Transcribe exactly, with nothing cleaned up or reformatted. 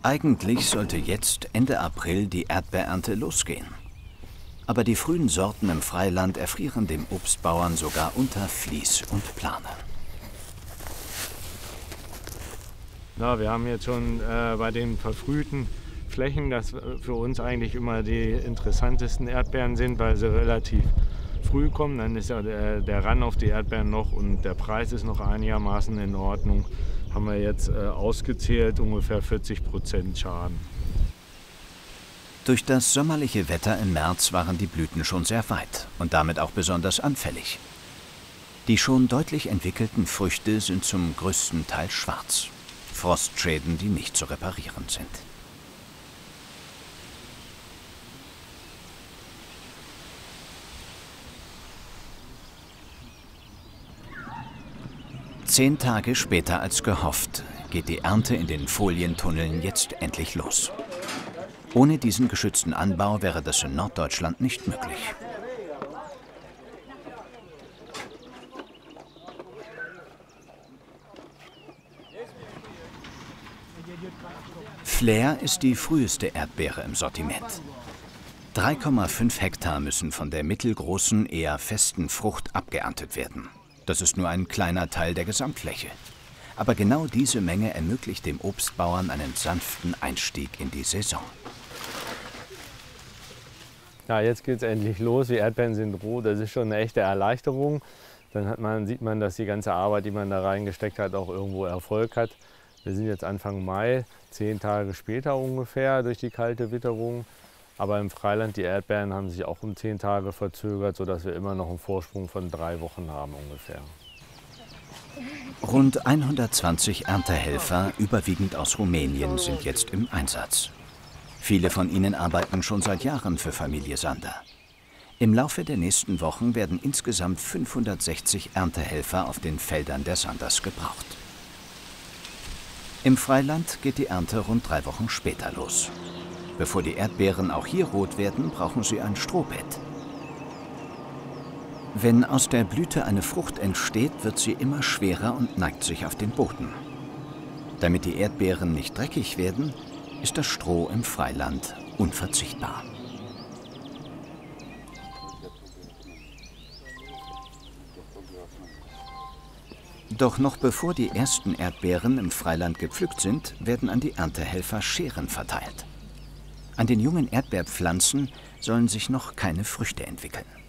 Eigentlich sollte jetzt Ende April die Erdbeerernte losgehen. Aber die frühen Sorten im Freiland erfrieren dem Obstbauern sogar unter Vlies und Plane. Na, wir haben jetzt schon äh, bei den verfrühten Flächen, das für uns eigentlich immer die interessantesten Erdbeeren sind, weil sie relativ früh kommen. Dann ist ja der, der Run auf die Erdbeeren noch und der Preis ist noch einigermaßen in Ordnung. Haben wir jetzt äh, ausgezählt, ungefähr vierzig Prozent Schaden. Durch das sommerliche Wetter im März waren die Blüten schon sehr weit und damit auch besonders anfällig. Die schon deutlich entwickelten Früchte sind zum größten Teil schwarz. Frostschäden, die nicht zu reparieren sind. Zehn Tage später als gehofft, geht die Ernte in den Folientunneln jetzt endlich los. Ohne diesen geschützten Anbau wäre das in Norddeutschland nicht möglich. Flair ist die früheste Erdbeere im Sortiment. drei Komma fünf Hektar müssen von der mittelgroßen, eher festen Frucht abgeerntet werden. Das ist nur ein kleiner Teil der Gesamtfläche. Aber genau diese Menge ermöglicht dem Obstbauern einen sanften Einstieg in die Saison. Ja, jetzt geht es endlich los. Die Erdbeeren sind roh. Das ist schon eine echte Erleichterung. Dann hat man, sieht man, dass die ganze Arbeit, die man da reingesteckt hat, auch irgendwo Erfolg hat. Wir sind jetzt Anfang Mai, zehn Tage später ungefähr durch die kalte Witterung. Aber im Freiland, die Erdbeeren haben sich auch um zehn Tage verzögert, sodass wir immer noch einen Vorsprung von drei Wochen haben ungefähr. Rund hundertzwanzig Erntehelfer, überwiegend aus Rumänien, sind jetzt im Einsatz. Viele von ihnen arbeiten schon seit Jahren für Familie Sander. Im Laufe der nächsten Wochen werden insgesamt fünfhundertsechzig Erntehelfer auf den Feldern der Sanders gebraucht. Im Freiland geht die Ernte rund drei Wochen später los. Bevor die Erdbeeren auch hier rot werden, brauchen sie ein Strohbett. Wenn aus der Blüte eine Frucht entsteht, wird sie immer schwerer und neigt sich auf den Boden. Damit die Erdbeeren nicht dreckig werden, ist das Stroh im Freiland unverzichtbar. Doch noch bevor die ersten Erdbeeren im Freiland gepflückt sind, werden an die Erntehelfer Scheren verteilt. An den jungen Erdbeerpflanzen sollen sich noch keine Früchte entwickeln.